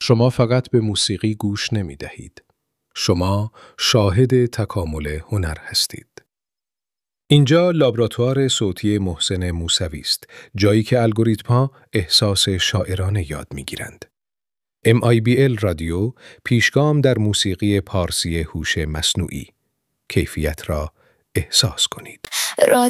شما فقط به موسیقی گوش نمی دهید. شما شاهد تکامل هنر هستید. اینجا لابراتوار صوتی محسن موسوی است، جایی که الگوریتم‌ها احساس شاعرانه یاد می‌گیرند. MIBL رادیو پیشگام در موسیقی پارسی هوش مصنوعی. کیفیت را احساس کنید.